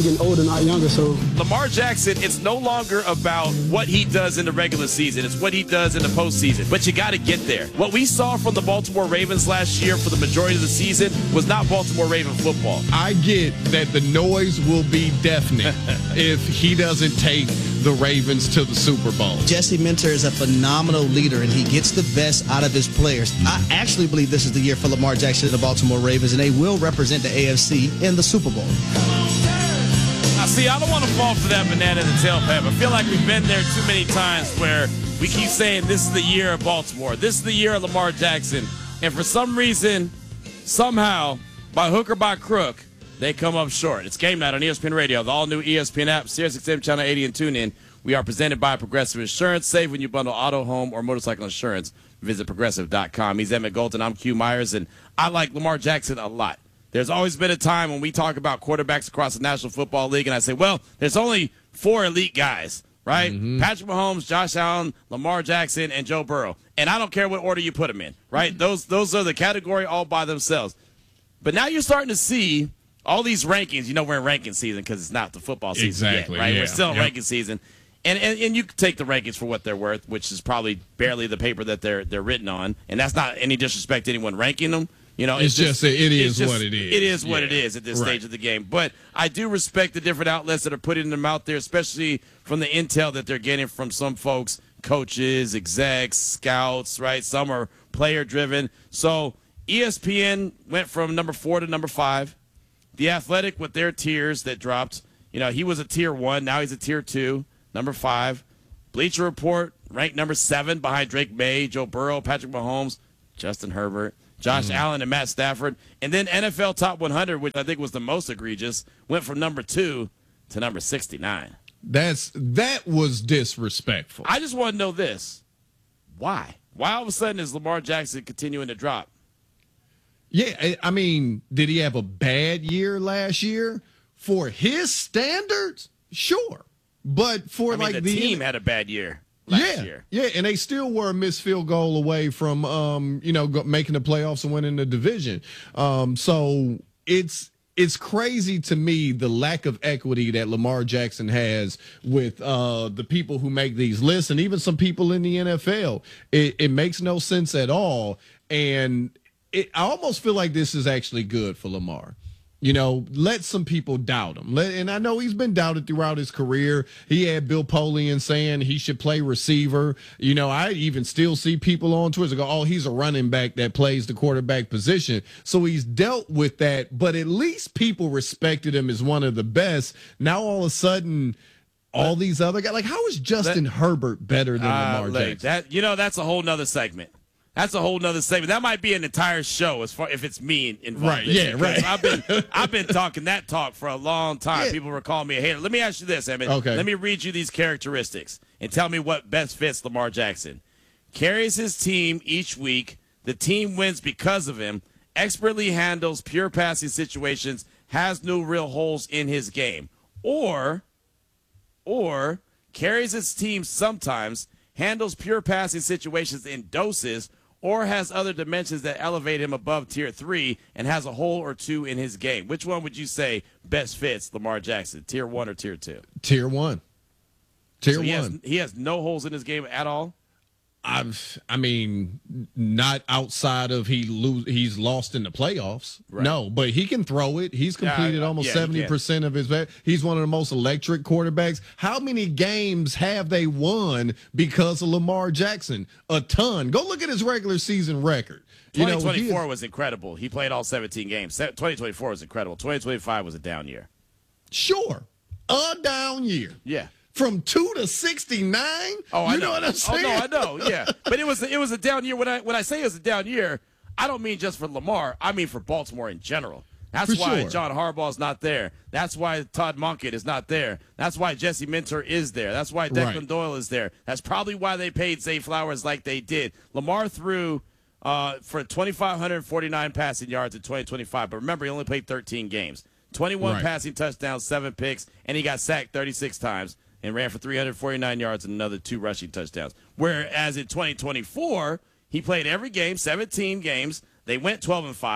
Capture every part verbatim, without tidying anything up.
getting older, not younger, so. Lamar Jackson, it's no longer about what he does in the regular season. It's what he does in the postseason. But you got to get there. What we saw from the Baltimore Ravens last year for the majority of the season was not Baltimore Raven football. I get that the noise will be deafening if he doesn't take the Ravens to the Super Bowl. Jesse Minter is a phenomenal leader, and he gets the best out of his players. I actually believe this is the year for Lamar Jackson and the Baltimore Ravens, and they will represent the A F C in the Super Bowl. Now, see, I don't want to fall for that banana in the tailpipe. I feel like we've been there too many times where we keep saying this is the year of Baltimore. This is the year of Lamar Jackson. And for some reason, somehow, by hook or by crook, they come up short. It's Game Night on E S P N Radio, the all-new E S P N app, Sirius X M Channel eighty, and TuneIn. We are presented by Progressive Insurance. Save when you bundle auto, home, or motorcycle insurance. Visit progressive dot com. He's Emmett Golden. I'm Q Myers, and I like Lamar Jackson a lot. There's always been a time when we talk about quarterbacks across the National Football League, and I say, well, there's only four elite guys, right? Mm-hmm. Patrick Mahomes, Josh Allen, Lamar Jackson, and Joe Burrow. And I don't care what order you put them in, right? Those those are the category all by themselves. But now you're starting to see all these rankings. You know we're in ranking season because it's not the football season exactly, yet, right? Yeah. We're still in yep. ranking season. And, and and you can take the rankings for what they're worth, which is probably barely the paper that they're they're written on. And that's not any disrespect to anyone ranking them. You know, it's, it's just, just it is just, what it is. It is what yeah. it is at this right. stage of the game. But I do respect the different outlets that are putting them out there, especially from the intel that they're getting from some folks, coaches, execs, scouts, right? Some are player driven. So E S P N went from number four to number five. The Athletic with their tiers that dropped. You know, he was a tier one. Now he's a tier two, number five. Bleacher Report ranked number seven behind Drake May, Joe Burrow, Patrick Mahomes, Justin Herbert, Josh mm. Allen, and Matt Stafford. And then N F L Top one hundred, which I think was the most egregious, went from number two to number sixty-nine. That's That was disrespectful. I just want to know this. Why? Why all of a sudden is Lamar Jackson continuing to drop? Yeah, I mean, did he have a bad year last year? For his standards, sure. But for I mean, like the, the team had a bad year last yeah, year. Yeah, and they still were a missed field goal away from, um, you know, go, making the playoffs and winning the division. Um, so it's it's crazy to me the lack of equity that Lamar Jackson has with uh, the people who make these lists and even some people in the N F L. It, it makes no sense at all, and it, I almost feel like this is actually good for Lamar. You know, let some people doubt him. Let, and I know he's been doubted throughout his career. He had Bill Polian saying he should play receiver. You know, I even still see people on Twitter go, oh, he's a running back that plays the quarterback position. So he's dealt with that, but at least people respected him as one of the best. Now all of a sudden, all these other guys, like how is Justin that, Herbert better than uh, Lamar Jackson? That, you know, that's a whole nother segment. That's a whole nother segment. That might be an entire show as far if it's me involved. Right, in yeah, right. I've been I've been talking that talk for a long time. Yeah. People were calling me a hater. Let me ask you this, Emmett. Okay. Let me read you these characteristics and tell me what best fits Lamar Jackson. Carries his team each week. The team wins because of him. Expertly handles pure passing situations. Has no real holes in his game. Or, or carries his team sometimes. Handles pure passing situations in doses, or has other dimensions that elevate him above tier three and has a hole or two in his game. Which one would you say best fits Lamar Jackson, tier one or tier two? Tier one. Tier so he one. Has, he has no holes in his game at all? I've, I mean, not outside of he lose, he's lost in the playoffs. Right. No, but he can throw it. He's completed yeah, almost yeah, seventy percent of his. He's one of the most electric quarterbacks. How many games have they won because of Lamar Jackson? A ton. Go look at his regular season record. twenty twenty-four you know, was incredible. He played all seventeen games. twenty twenty-four was incredible. twenty twenty-five was a down year. Sure. A down year. Yeah. From two to sixty-nine? Oh, you I know. know what I'm saying? Oh, no, I know, yeah. But it was it was a down year. When I when I say it was a down year, I don't mean just for Lamar. I mean for Baltimore in general. That's for why sure. John Harbaugh's not there. That's why Todd Monken is not there. That's why Jesse Minter is there. That's why Declan right. Doyle is there. That's probably why they paid Zay Flowers like they did. Lamar threw uh, for two thousand five hundred forty-nine passing yards in twenty twenty-five. But remember, he only played thirteen games. twenty-one right. passing touchdowns, seven picks, and he got sacked thirty-six times. And ran for three hundred forty-nine yards and another two rushing touchdowns. Whereas in twenty twenty-four, he played every game, seventeen games. They went twelve and five.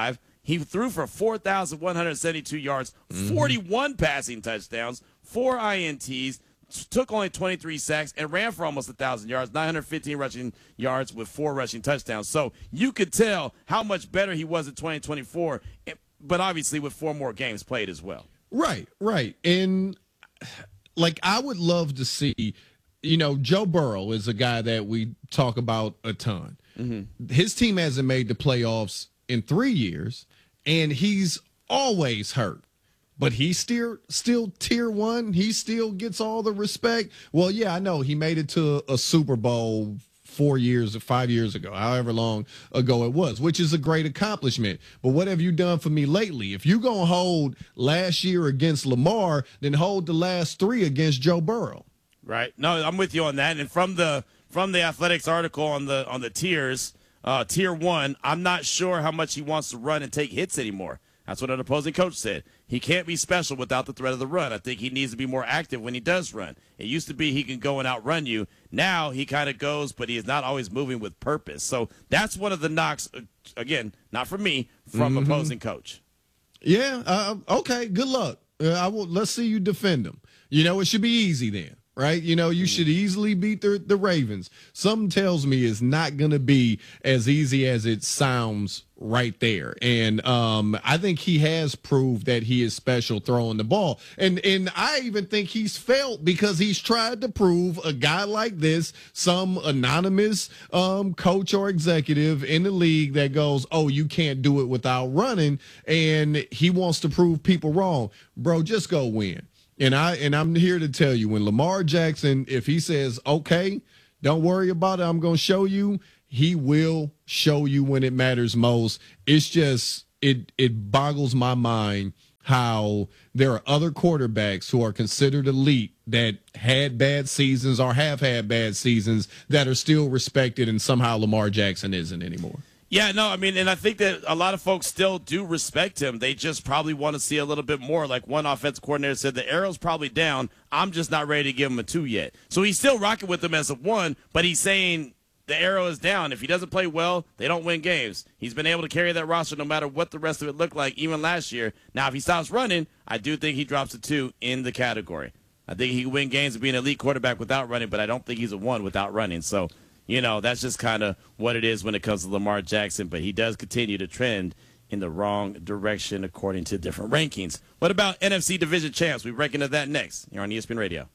He threw for four thousand one hundred seventy-two yards, forty-one passing touchdowns, four I N Ts, took only twenty-three sacks, and ran for almost one thousand yards, nine hundred fifteen rushing yards with four rushing touchdowns. So you could tell how much better he was in twenty twenty-four, but obviously with four more games played as well. Right, right. And, like, I would love to see, you know, Joe Burrow is a guy that we talk about a ton. Mm-hmm. His team hasn't made the playoffs in three years, and he's always hurt. But he's still still tier one. He still gets all the respect. Well, yeah, I know he made it to a Super Bowl four years or five years ago, however long ago it was, which is a great accomplishment. But what have you done for me lately? If you're going to hold last year against Lamar, then hold the last three against Joe Burrow. Right. No, I'm with you on that. And from the from the Athletics article on the on the tiers, uh, tier one, I'm not sure how much he wants to run and take hits anymore. That's what an opposing coach said. He can't be special without the threat of the run. I think he needs to be more active when he does run. It used to be he can go and outrun you. Now he kind of goes, but he is not always moving with purpose. So that's one of the knocks, again, not from me, from mm-hmm. opposing coach. Yeah, uh, okay, good luck. Uh, I will. Let's see you defend him. You know, it should be easy then. Right? You know, you should easily beat the, the Ravens. Something tells me it's not going to be as easy as it sounds right there. And um, I think he has proved that he is special throwing the ball. And and I even think he's failed because he's tried to prove a guy like this, some anonymous um, coach or executive in the league that goes, oh, you can't do it without running. And he wants to prove people wrong. Bro, just go win. And I and I'm here to tell you, when Lamar Jackson, if he says, okay, don't worry about it, I'm going to show you, he will show you when it matters most. It's just, it it boggles my mind how there are other quarterbacks who are considered elite that had bad seasons or have had bad seasons that are still respected, and somehow Lamar Jackson isn't anymore. Yeah, no, I mean, and I think that a lot of folks still do respect him. They just probably want to see a little bit more. Like one offensive coordinator said, the arrow's probably down. I'm just not ready to give him a two yet. So he's still rocking with him as a one, but he's saying the arrow is down. If he doesn't play well, they don't win games. He's been able to carry that roster no matter what the rest of it looked like, even last year. Now, if he stops running, I do think he drops a two in the category. I think he can win games and be an elite quarterback without running, but I don't think he's a one without running. So, you know, that's just kind of what it is when it comes to Lamar Jackson. But he does continue to trend in the wrong direction according to different rankings. What about N F C Division champs? We break into that next here on E S P N Radio.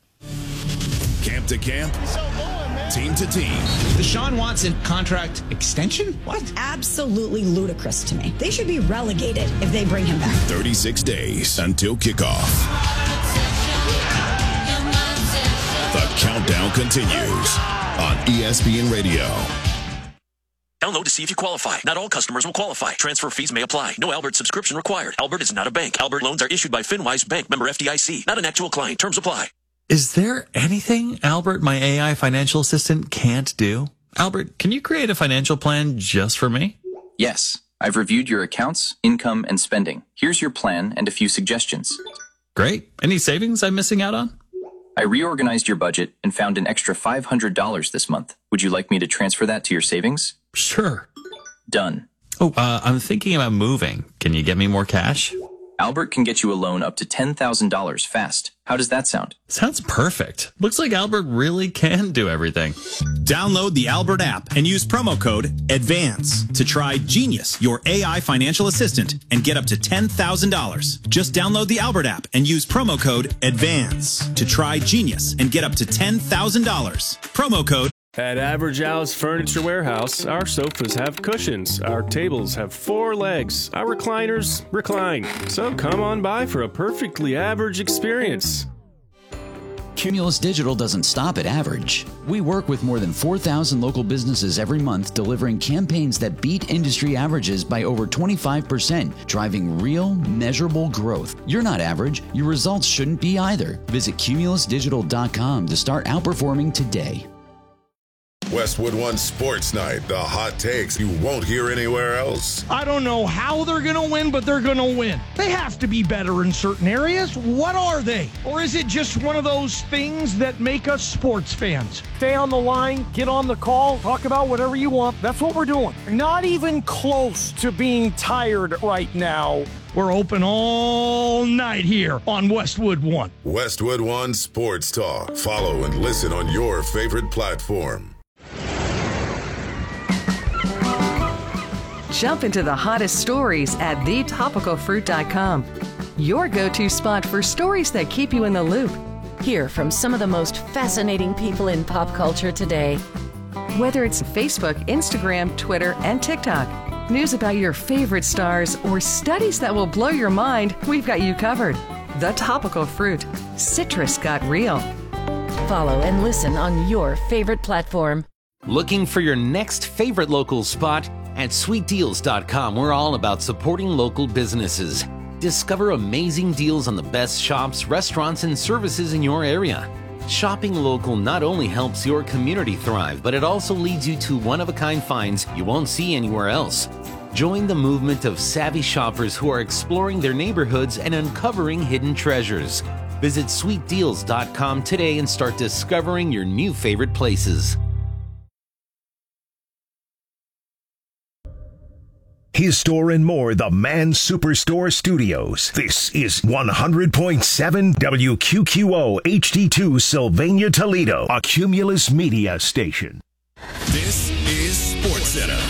Camp to camp, team to team. Deshaun Watson contract extension? What? Absolutely ludicrous to me. They should be relegated if they bring him back. thirty-six days until kickoff. The countdown continues on E S P N Radio. Download to see if you qualify. Not all customers will qualify. Transfer fees may apply. No Albert subscription required. Albert is not a bank. Albert loans are issued by FinWise Bank, member F D I C. Not an actual client. Terms apply. Is there anything Albert, my A I financial assistant, can't do? Albert, can you create a financial plan just for me? Yes. I've reviewed your accounts, income, and spending. Here's your plan and a few suggestions. Great. Any savings I'm missing out on? I reorganized your budget and found an extra five hundred dollars this month. Would you like me to transfer that to your savings? Sure. Done. Oh, uh, I'm thinking about moving. Can you get me more cash? Albert can get you a loan up to ten thousand dollars fast. How does that sound? Sounds perfect. Looks like Albert really can do everything. Download the Albert app and use promo code ADVANCE to try Genius, your A I financial assistant, and get up to ten thousand dollars. Just download the Albert app and use promo code ADVANCE to try Genius and get up to ten thousand dollars. Promo code At Average Al's Furniture Warehouse, our sofas have cushions, our tables have four legs, our recliners recline. So come on by for a perfectly average experience. Cumulus Digital doesn't stop at average. We work with more than four thousand local businesses every month, delivering campaigns that beat industry averages by over twenty-five percent, driving real, measurable growth. You're not average. Your results shouldn't be either. Visit cumulus digital dot com to start outperforming today. Westwood One Sports Night, the hot takes you won't hear anywhere else. I don't know how they're going to win, but they're going to win. They have to be better in certain areas. What are they? Or is it just one of those things that make us sports fans? Stay on the line, get on the call, talk about whatever you want. That's what we're doing. Not even close to being tired right now. We're open all night here on Westwood One. Westwood One Sports Talk. Follow and listen on your favorite platform. Jump into the hottest stories at the topical fruit dot com. Your go-to spot for stories that keep you in the loop. Hear from some of the most fascinating people in pop culture today. Whether it's Facebook, Instagram, Twitter, and TikTok, news about your favorite stars, or studies that will blow your mind, we've got you covered. The Topical Fruit. Citrus got real. Follow and listen on your favorite platform. Looking for your next favorite local spot? At sweet deals dot com, we're all about supporting local businesses. Discover amazing deals on the best shops, restaurants, and services in your area. Shopping local not only helps your community thrive, but it also leads you to one-of-a-kind finds you won't see anywhere else. Join the movement of savvy shoppers who are exploring their neighborhoods and uncovering hidden treasures. Visit sweet deals dot com today and start discovering your new favorite places. His Store and More, the Man Superstore Studios. This is one hundred point seven W Q Q O H D two Sylvania, Toledo, a Cumulus Media station. This is SportsCenter.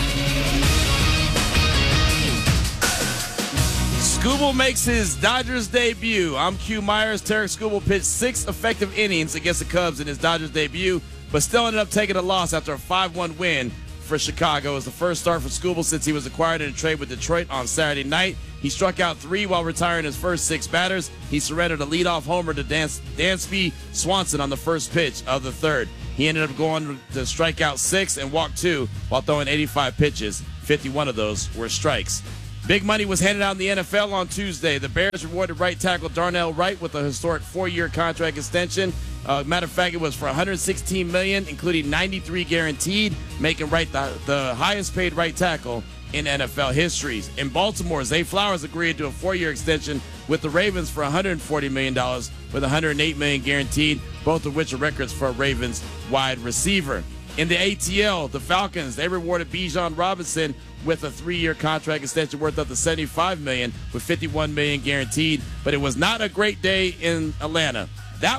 Skubal makes his Dodgers debut. I'm Q Myers. Tarek Skubal pitched six effective innings against the Cubs in his Dodgers debut, but still ended up taking a loss after a five one win for Chicago. It was the first start for Skubal since he was acquired in a trade with Detroit on Saturday night. He struck out three while retiring his first six batters. He surrendered a leadoff homer to Dan- Dansby Swanson on the first pitch of the third. He ended up going to strike out six and walk two while throwing eighty-five pitches. fifty-one of those were strikes. Big money was handed out in the N F L on Tuesday. The Bears rewarded right tackle Darnell Wright with a historic four-year contract extension. Uh, matter of fact, it was for one hundred sixteen million dollars, including ninety-three guaranteed, making Wright the, the highest-paid right tackle in N F L history. In Baltimore, Zay Flowers agreed to a four-year extension with the Ravens for one hundred forty million dollars with one hundred eight million dollars guaranteed, both of which are records for a Ravens wide receiver. In the A T L, the Falcons, they rewarded Bijan Robinson with a three-year contract extension worth up to seventy-five million dollars with fifty-one million dollars guaranteed, but it was not a great day in Atlanta.